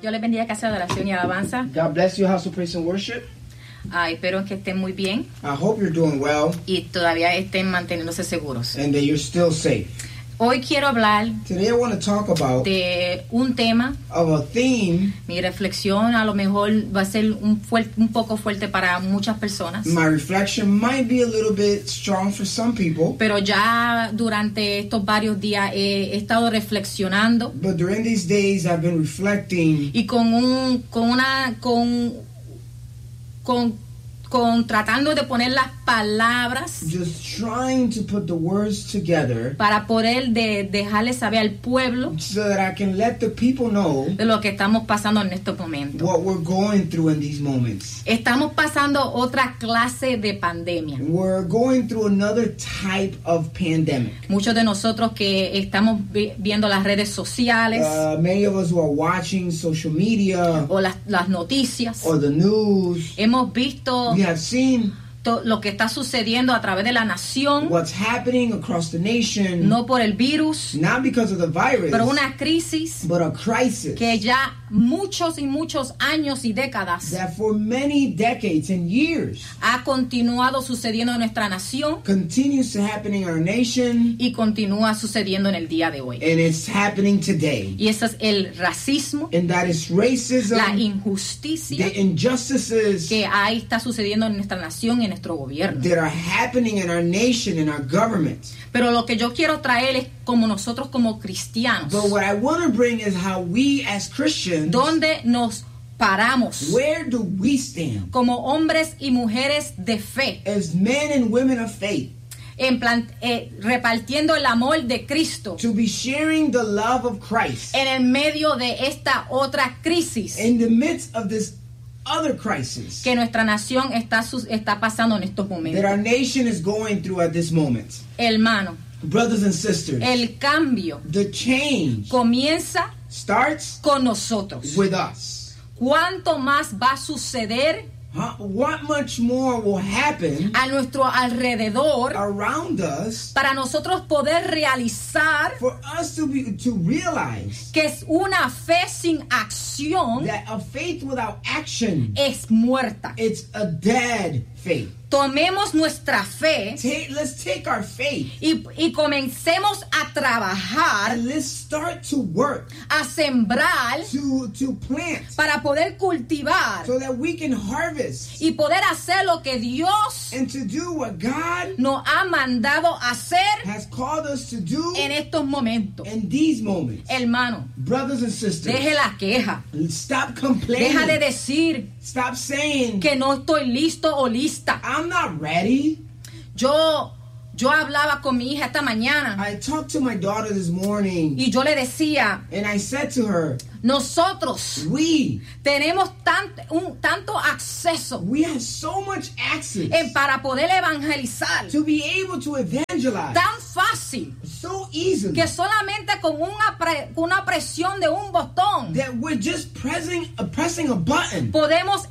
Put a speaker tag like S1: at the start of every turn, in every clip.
S1: Dios les bendiga, casa de oración y alabanza.
S2: God bless you, House of Praise and Worship.
S1: Espero que estén muy bien
S2: I hope you're doing well
S1: y todavía estén manteniéndose seguros.
S2: and that you're still safe.
S1: Hoy quiero hablar
S2: Today I want to talk about
S1: de un tema.
S2: a theme.
S1: Mi reflexión a lo mejor va a ser un poco fuerte para muchas personas.
S2: My reflection might be a little bit strong for some people,
S1: Pero ya durante estos varios días he estado reflexionando
S2: but during these days I've been reflecting
S1: y con tratando de poner las palabras
S2: just trying to put the words together
S1: para poder dejarle saber al pueblo
S2: so that I can let the people know
S1: de lo que estamos pasando en estos momentos.
S2: what we're going through in these moments.
S1: Estamos pasando otra clase de pandemia.
S2: We're going through another type of pandemic.
S1: Muchos de nosotros que estamos viendo las redes sociales
S2: Many of us who are watching social media
S1: o las noticias,
S2: or the news,
S1: hemos visto
S2: we have seen
S1: lo que está sucediendo a través de la nación,
S2: what's happening across the nation,
S1: no por el virus,
S2: not because of the virus,
S1: pero una crisis
S2: but a crisis
S1: que ya muchos y muchos años y décadas
S2: that for many decades and years
S1: ha continuado sucediendo en nuestra nación
S2: continues to happen in our nation,
S1: y continúa sucediendo en el día de hoy.
S2: and it's happening today.
S1: Y ese es el racismo,
S2: And that is racism,
S1: la injusticia
S2: the injustices
S1: que ahí está sucediendo en nuestra nación y en nuestro gobierno.
S2: that are happening in our nation, in our government.
S1: Pero lo que yo quiero traer es como nosotros como cristianos,
S2: But what I want to bring is how we as Christians,
S1: donde nos paramos
S2: where do we stand
S1: como hombres y mujeres de fe,
S2: as men and women of faith
S1: repartiendo el amor de Cristo
S2: to be sharing the love of Christ
S1: en el medio de esta otra crisis
S2: in the midst of this other crisis
S1: que nuestra nación está pasando en estos
S2: that our
S1: momentos.
S2: nation is going through at this moment.
S1: Hermano,
S2: Brothers and sisters,
S1: el cambio
S2: the change
S1: comienza
S2: starts
S1: con nosotros.
S2: with us.
S1: ¿Cuánto más va a suceder
S2: What much more will happen
S1: a nuestro alrededor
S2: around us
S1: para nosotros poder realizar
S2: for us to realize
S1: que es una fe sin acción
S2: that a faith without action,
S1: es muerta?
S2: it's a dead faith.
S1: Tomemos nuestra fe
S2: Let's take our faith
S1: y comencemos a trabajar,
S2: and let's start to work,
S1: a sembrar
S2: to plant,
S1: para poder cultivar
S2: so that we can harvest
S1: y poder hacer lo que Dios
S2: and to do what God
S1: nos ha mandado hacer
S2: has called us to do
S1: en estos momentos.
S2: in these moments.
S1: Hermano,
S2: Brothers and sisters,
S1: deje la queja,
S2: stop
S1: deja de
S2: complaining.
S1: decir
S2: Stop saying,
S1: que no estoy listo o lista.
S2: I'm not ready.
S1: Yo hablaba con mi hija esta mañana
S2: I talked to my daughter this morning
S1: y yo le decía,
S2: and I said to her,
S1: nosotros
S2: we
S1: tenemos tanto acceso
S2: have so much access
S1: para poder evangelizar
S2: to be able to evangelize
S1: tan fácil
S2: so easily
S1: que solamente con una presión de un botón
S2: that we're just pressing a button.
S1: podemos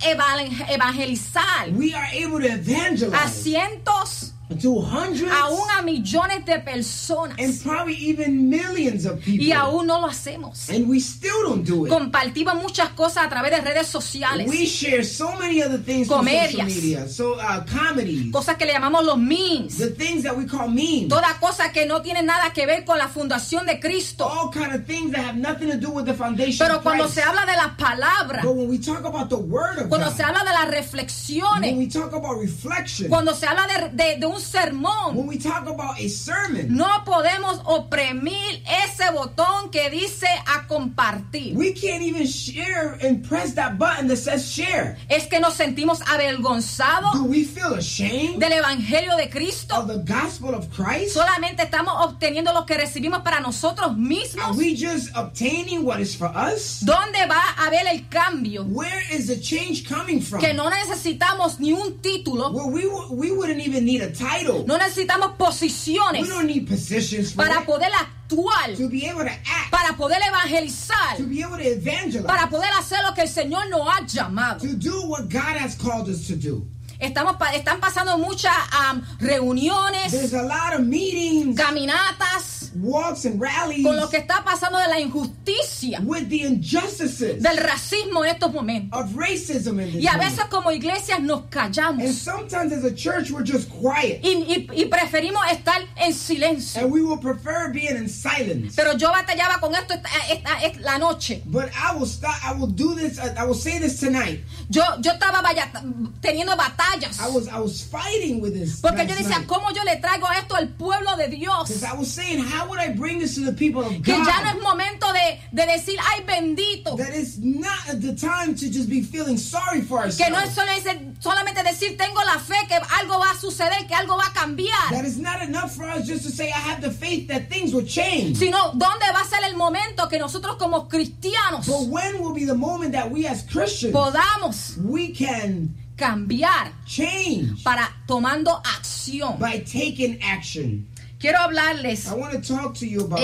S1: evangelizar
S2: We are able to
S1: a
S2: evangelize
S1: cientos,
S2: to hundreds
S1: aún a millones de personas,
S2: and probably even millions of people.
S1: y aún no lo hacemos.
S2: And we still don't do it.
S1: Compartimos muchas cosas a través de redes sociales,
S2: We share so many other things through social
S1: Comedias.
S2: media. So comedies,
S1: cosas que le llamamos los memes,
S2: the things that we call memes,
S1: toda cosa que no tiene nada que ver con la fundación de Cristo.
S2: all kind of things that have nothing to do with the foundation
S1: Pero
S2: of
S1: cuando
S2: Christ.
S1: se habla de las palabras,
S2: But when we talk about the word of
S1: cuando
S2: God,
S1: se habla de las
S2: when
S1: reflexiones,
S2: we talk about reflection,
S1: cuando se habla de un sermón,
S2: when we talk about a sermon,
S1: no podemos oprimir ese botón que dice a compartir.
S2: we can't even share and press that button that says share.
S1: Es que nos sentimos
S2: Do
S1: avergonzados
S2: we feel ashamed
S1: del evangelio de
S2: of
S1: Cristo.
S2: the gospel of Christ?
S1: Solamente estamos obteniendo lo que recibimos para nosotros
S2: Are
S1: mismos.
S2: we just obtaining what is for us?
S1: ¿Dónde va a haber el cambio?
S2: Where is the change coming from?
S1: Que no necesitamos ni un título,
S2: Well, we wouldn't even need a title.
S1: no necesitamos
S2: We
S1: posiciones
S2: don't need positions for
S1: para
S2: it.
S1: poder actuar,
S2: To be able to act,
S1: para poder evangelizar,
S2: to be able to evangelize,
S1: para poder hacer lo que el Señor nos ha llamado.
S2: to do what God has called us to do.
S1: Están pasando muchas reuniones,
S2: There's a lot of meetings,
S1: caminatas,
S2: walks and rallies
S1: con lo que está pasando de la injusticia,
S2: with the injustices
S1: del racismo en estos momentos.
S2: of racism in this
S1: Y a
S2: moment.
S1: veces como iglesias nos
S2: And
S1: callamos
S2: sometimes as a church, we're just quiet.
S1: y preferimos estar en silencio.
S2: And we will prefer being in silence.
S1: Pero yo batallaba con esto la noche.
S2: But I will do this, I will say this tonight.
S1: Yo estaba teniendo batallas.
S2: I was fighting with this.
S1: Porque yo
S2: last
S1: decía,
S2: night.
S1: ¿cómo yo le traigo esto al pueblo de Dios?
S2: Because I was saying, how would I bring this to the people of
S1: Que ya no
S2: God?
S1: es momento de decir, ay bendito.
S2: That is not the time to just be feeling sorry for
S1: Que no es
S2: ourselves.
S1: solamente decir, tengo la fe que algo va a suceder, que algo va a cambiar.
S2: That is not enough for us just to say, I have the faith that things will change.
S1: Sino, ¿dónde va a ser el momento que nosotros como cristianos
S2: But when will be the moment that we as Christians,
S1: podamos
S2: we can
S1: cambiar
S2: change
S1: para tomando acción?
S2: by taking action?
S1: Quiero hablarles
S2: I want to talk to you about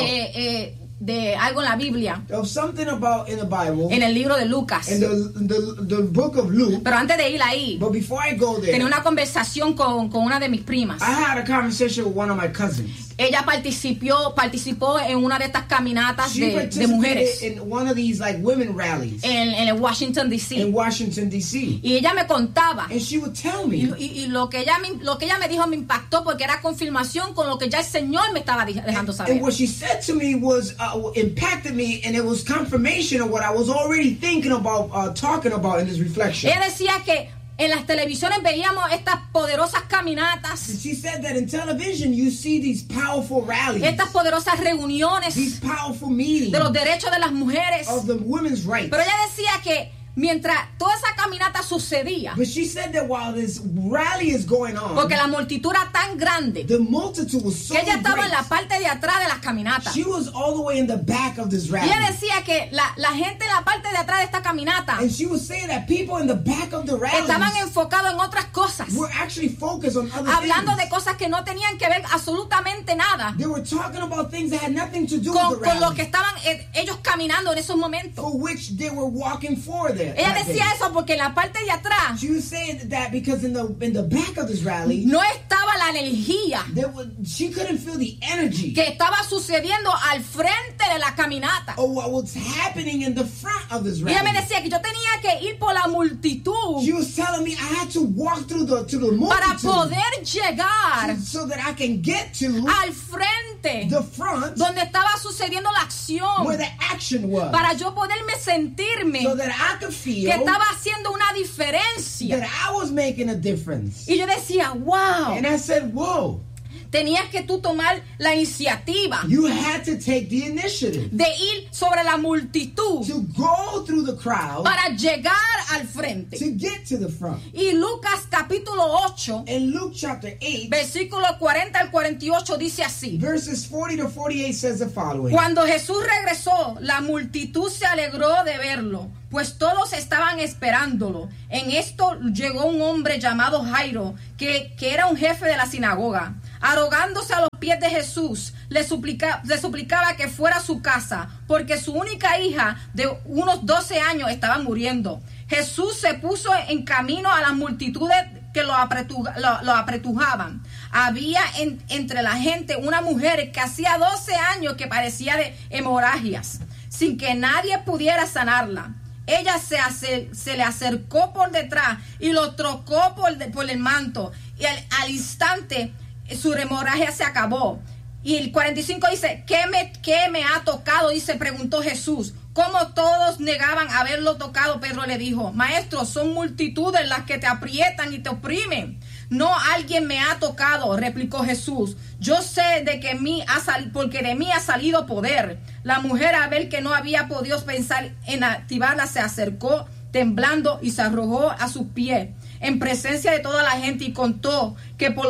S1: de algo en la Biblia,
S2: of something about in the Bible,
S1: en el libro de Lucas.
S2: in the book of Luke.
S1: Pero antes de ir ahí,
S2: But before I go there,
S1: tenía una conversación con una de mis primas.
S2: I had a conversation with one of my cousins.
S1: Ella participó en una de estas caminatas
S2: She
S1: de
S2: participated
S1: mujeres
S2: in one of these like women rallies
S1: en el Washington D.C.
S2: in Washington D.C.
S1: Y ella me contaba,
S2: And she would tell me,
S1: y lo que ella me dijo me impactó porque era confirmación con lo que ya el Señor me estaba dejando saber.
S2: and what she said to me was impacted me, and it was confirmation of what I was already thinking about, talking about in this reflection.
S1: Ella decía que en las televisiones veíamos estas poderosas caminatas,
S2: She said that in television you see these powerful rallies,
S1: estas poderosas reuniones
S2: these powerful meetings
S1: de los derechos de las mujeres.
S2: of the women's rights.
S1: Pero ella decía que mientras toda esa caminata sucedía,
S2: But she said that while this rally is going on,
S1: porque la multitud era tan grande,
S2: the multitude was so
S1: que ella estaba en la
S2: great.
S1: parte de atrás de las caminatas.
S2: She was all the way in the back of this
S1: Y
S2: rally.
S1: ella decía que la gente en la parte de atrás de esta caminata
S2: And she was saying that people in the back of the
S1: estaban
S2: rally
S1: enfocados en otras cosas,
S2: were actually focused on other
S1: hablando de
S2: things.
S1: cosas que no tenían que ver absolutamente nada
S2: They were talking about things that had nothing to do
S1: con
S2: with the
S1: lo que
S2: rally,
S1: estaban ellos caminando en esos momentos.
S2: for which they were walking for there.
S1: Ella
S2: that
S1: decía
S2: day.
S1: eso porque en la parte de atrás
S2: She was saying that because in the back of this rally,
S1: no estaba la energía
S2: she couldn't feel the energy
S1: que estaba sucediendo al frente de la caminata.
S2: or what was happening in the front of this
S1: Y ella me
S2: rally.
S1: decía que yo tenía que ir por la multitud
S2: She was telling me I had to walk through to the
S1: para
S2: multitude
S1: poder llegar
S2: so that I can get to
S1: al frente
S2: the front
S1: donde estaba sucediendo la acción,
S2: where the action was,
S1: para yo poderme sentirme
S2: so that I could feel
S1: que estaba haciendo una diferencia.
S2: that I was making a difference.
S1: Y yo decía, wow,
S2: And I said, whoa,
S1: tenías que tú tomar la iniciativa
S2: you had to take the initiative
S1: de ir sobre la multitud
S2: to go through the crowd
S1: para llegar al frente.
S2: to get to the front.
S1: Y Lucas capítulo 8,
S2: In Luke chapter 8,
S1: versículo 40 al 48 dice así:
S2: verses 40 to 48 says the following.
S1: Cuando Jesús regresó, la multitud se alegró de verlo, pues todos estaban esperándolo. En esto llegó un hombre llamado Jairo, que era un jefe de la sinagoga. Arrogándose a los pies de Jesús, le suplicaba que fuera a su casa, porque su única hija de unos 12 años estaba muriendo. Jesús se puso en camino a las multitudes que lo apretujaban. Había entre la gente una mujer que hacía 12 años que padecía de hemorragias, sin que nadie pudiera sanarla. Ella se le acercó por detrás y lo tocó por el manto, y al instante su hemorragia se acabó. Y el 45 dice, ¿qué me ha tocado? Dice, preguntó Jesús. Como todos negaban haberlo tocado, Pedro le dijo, Maestro, son multitudes las que te aprietan y te oprimen. No, alguien me ha tocado, replicó Jesús. Yo sé porque de mí ha salido poder. La mujer, al ver que no había podido pensar en activarla, se acercó temblando y se arrojó a sus pies en presencia de toda la gente y contó que por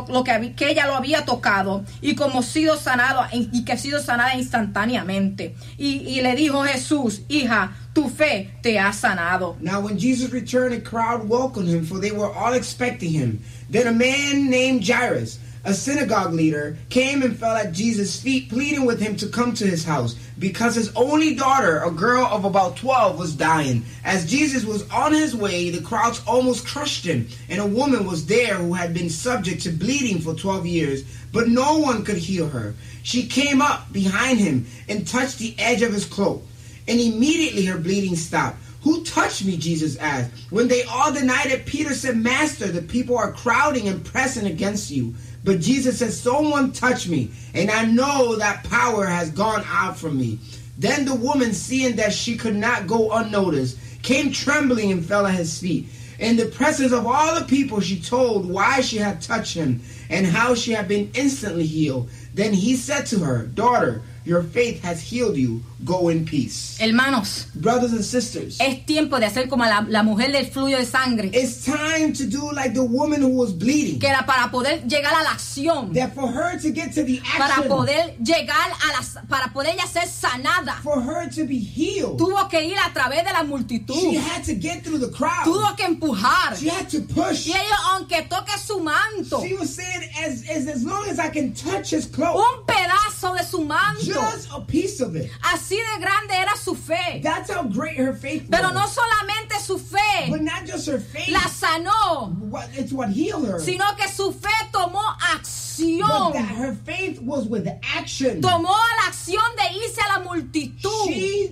S1: que ella lo había tocado y como sido sanado y que ha sido sanada instantáneamente. Y le dijo Jesús, hija, tu fe te ha sanado.
S2: Now when Jesus returned, a crowd welcomed him, for they were all expecting him. Then a man named Jairus, a synagogue leader, came and fell at Jesus' feet, pleading with him to come to his house because his only daughter, a girl of about 12, was dying. As Jesus was on his way, the crowds almost crushed him, and a woman was there who had been subject to bleeding for 12 years, but no one could heal her. She came up behind him and touched the edge of his cloak, and immediately her bleeding stopped. Who touched me? Jesus asked. When they all denied it, Peter said, Master, the people are crowding and pressing against you. But Jesus said, someone touched me, and I know that power has gone out from me. Then the woman, seeing that she could not go unnoticed, came trembling and fell at his feet. In the presence of all the people, she told why she had touched him and how she had been instantly healed. Then he said to her, Daughter, your faith has healed you. Go in peace.
S1: Hermanos,
S2: brothers and sisters,
S1: es tiempo de hacer como la mujer del flujo de sangre.
S2: It's time to do like the woman who was bleeding.
S1: Que era para poder llegar a la acción.
S2: That for her to get to the action.
S1: Para poder llegar para poder ella ser sanada.
S2: For her to be healed.
S1: Tuvo que ir a través de la multitud.
S2: She had to get through the crowd.
S1: Tuvo que empujar.
S2: She had to push.
S1: Y ella, aunque toque su manto.
S2: She was saying, as long as I can touch his cloak.
S1: Un pedazo de su manto.
S2: Just a piece of it.
S1: Así de grande era su fe.
S2: That's how great her faith was.
S1: Pero no solamente su fe.
S2: But not just her faith.
S1: La sanó.
S2: It's what healed her.
S1: Sino que su fe tomó acción.
S2: But that her faith was with action.
S1: Tomó la acción de irse a la multitud.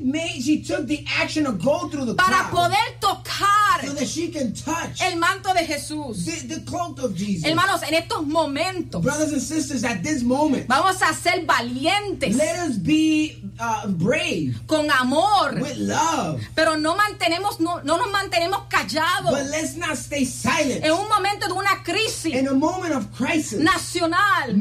S2: She took the action to go through the
S1: para
S2: crowd.
S1: Poder tocar.
S2: So that she can touch
S1: el manto de Jesús.
S2: The cloak of Jesus.
S1: Hermanos, en estos momentos.
S2: Brothers and sisters, at this moment.
S1: Vamos a ser valientes.
S2: Let us be brave.
S1: Con amor.
S2: With love.
S1: Pero no nos mantenemos callados.
S2: But let's not stay silent.
S1: En un momento de una crisis.
S2: In a moment of crisis.
S1: Nacional.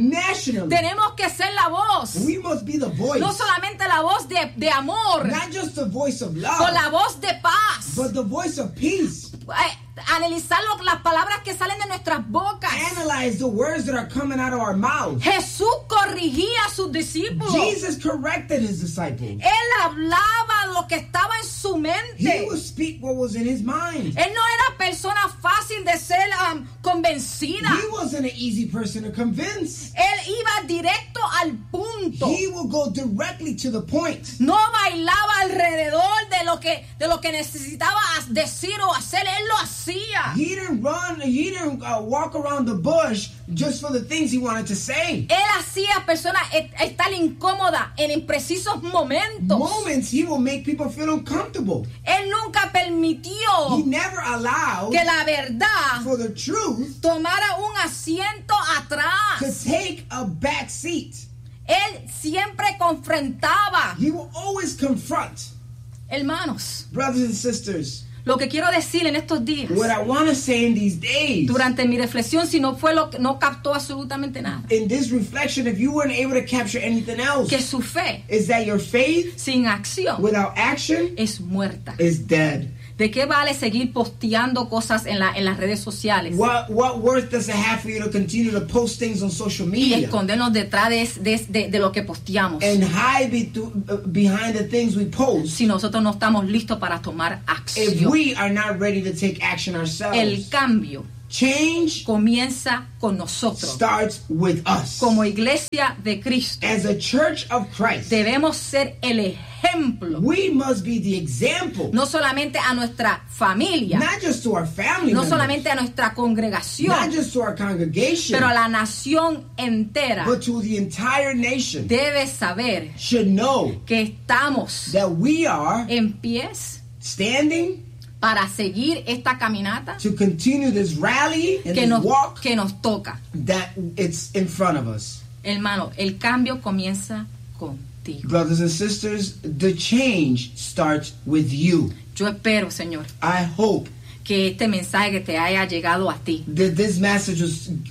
S1: Tenemos que ser la voz.
S2: We must be the voice.
S1: No solamente la voz de amor.
S2: Not just the voice of love.
S1: Con la voz de paz.
S2: But the voice of peace.
S1: Analizar las palabras que salen de nuestras bocas.
S2: Analyze the words that are coming out of our mouths.
S1: Jesús corrigía a sus discípulos.
S2: Jesus corrected his disciples.
S1: Él hablaba lo que estaba en su mente.
S2: He would speak what was in his mind.
S1: Él no era persona fácil de ser convencida.
S2: He wasn't an easy person to convince.
S1: Él iba directo al punto.
S2: He would go directly to the point.
S1: No bailaba alrededor de lo que necesitaba decir o hacer. Él lo hacía.
S2: He didn't run. He didn't walk around the bush just for the things he wanted to say.
S1: Él hacía a personas estar incómoda en imprecisos momentos.
S2: Moments he will make people feel uncomfortable.
S1: Él nunca permitió
S2: he never allowed
S1: que la verdad
S2: for the truth
S1: tomara un asiento atrás.
S2: To take a back seat.
S1: Él siempre confrontaba.
S2: He will always confront.
S1: Hermanos,
S2: brothers and sisters,
S1: lo que quiero decir en estos días,
S2: what I want to say in these days,
S1: durante mi reflexión, si no fue no captó absolutamente nada.
S2: In this reflection, if you weren't able to capture anything else,
S1: que su fe,
S2: is that your faith,
S1: sin acción,
S2: without action,
S1: es muerta.
S2: Is dead.
S1: ¿De qué vale seguir posteando cosas en las redes sociales?
S2: What worth does it have for you to continue to post things on social media?
S1: Y escondernos detrás de lo que posteamos.
S2: And hide behind the things we post.
S1: Si nosotros no estamos listos para tomar acción.
S2: If we are not ready to take action ourselves.
S1: El cambio.
S2: Change
S1: comienza con nosotros.
S2: Starts with us.
S1: Como iglesia de Cristo.
S2: As a church of Christ.
S1: Debemos ser el ejemplo.
S2: We must be the example.
S1: No solamente a nuestra familia.
S2: Not just to our family
S1: no
S2: members.
S1: solamente a nuestra congregación.
S2: Not just to our congregation.
S1: Pero a la nación entera.
S2: But to the entire nation.
S1: Debe saber.
S2: Should know.
S1: Que estamos.
S2: That we are.
S1: En pies.
S2: Standing.
S1: Para seguir esta caminata
S2: to continue this rally and this walk
S1: que nos toca.
S2: That it's in front of us.
S1: Hermano, el cambio comienza contigo.
S2: Brothers and sisters, the change starts with you.
S1: Yo espero, Señor.
S2: I hope
S1: que este mensaje que te haya llegado a ti.
S2: That this message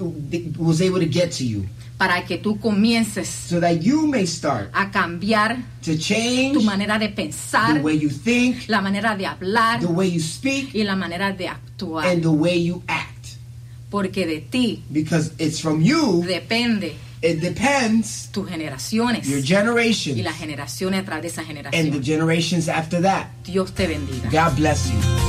S2: was able to get to you.
S1: Para que tú comiences
S2: so that you may start
S1: a cambiar
S2: to change
S1: tu manera de pensar,
S2: the way you think,
S1: la manera de hablar,
S2: the way you speak,
S1: y la manera de actuar.
S2: And the way you act.
S1: Porque de ti,
S2: because it's from you,
S1: depende.
S2: It depends
S1: tus generaciones,
S2: your generations,
S1: y las generaciones tras de esas generaciones.
S2: And the generations after that.
S1: Dios te bendiga.
S2: God bless you.